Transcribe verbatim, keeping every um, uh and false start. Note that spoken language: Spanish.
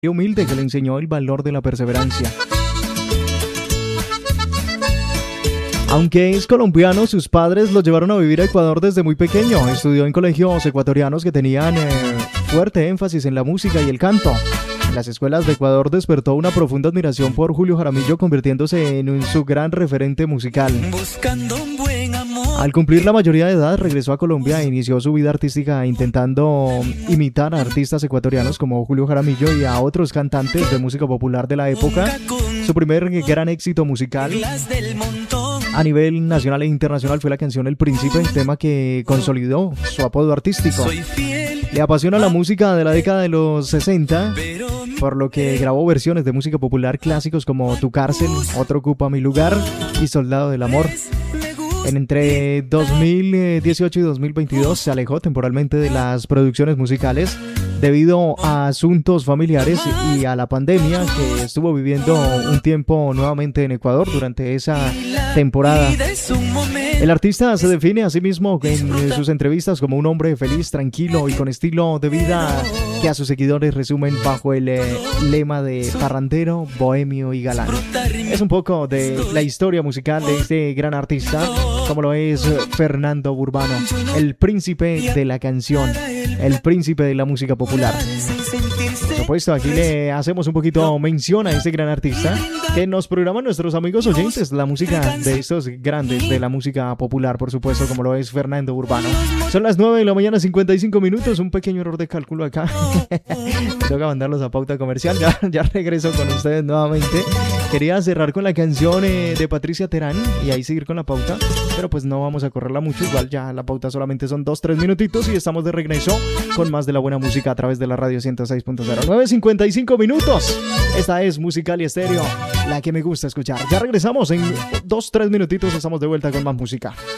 y humilde que le enseñó el valor de la perseverancia. Aunque es colombiano, sus padres lo llevaron a vivir a Ecuador desde muy pequeño. Estudió en colegios ecuatorianos que tenían eh, fuerte énfasis en la música y el canto. En las escuelas de Ecuador despertó una profunda admiración por Julio Jaramillo, convirtiéndose en un, su gran referente musical. Buscando un buen amor. Al cumplir la mayoría de edad, regresó a Colombia e inició su vida artística intentando imitar a artistas ecuatorianos como Julio Jaramillo y a otros cantantes de música popular de la época. Su primer gran éxito musical a nivel nacional e internacional fue la canción El Príncipe, tema que consolidó su apodo artístico. Le apasiona la música de la década de los sesenta, por lo que grabó versiones de música popular clásicos como Tu Cárcel, Otro Ocupa Mi Lugar y Soldado del Amor. En entre dos mil dieciocho y dos mil veintidós se alejó temporalmente de las producciones musicales debido a asuntos familiares y a la pandemia que estuvo viviendo un tiempo nuevamente en Ecuador durante esa temporada. El artista se define a sí mismo en sus entrevistas como un hombre feliz, tranquilo y con estilo de vida que a sus seguidores resumen bajo el eh, lema de parrandero, bohemio y galán. Es un poco de la historia musical de este gran artista, como lo es Fernando Burbano, el príncipe de la canción, el príncipe de la música popular. Por supuesto, aquí le hacemos un poquito mención a este gran artista que nos programan nuestros amigos oyentes, la música de estos grandes de la música popular, por supuesto, como lo es Fernando Burbano. Son las nueve de la mañana, cincuenta y cinco minutos, un pequeño error de cálculo acá. Toca mandarlos a pauta comercial, ya, ya regreso con ustedes nuevamente. Quería cerrar con la canción eh, de Patricia Terán y ahí seguir con la pauta, pero pues no vamos a correrla mucho, igual ya la pauta solamente son dos, tres minutitos y estamos de regreso con más de la buena música a través de la radio ciento seis punto cero. nueve cincuenta y cinco minutos. Esta es Musical y Estéreo, la que me gusta escuchar. Ya regresamos en dos, tres minutitos, estamos de vuelta con más música.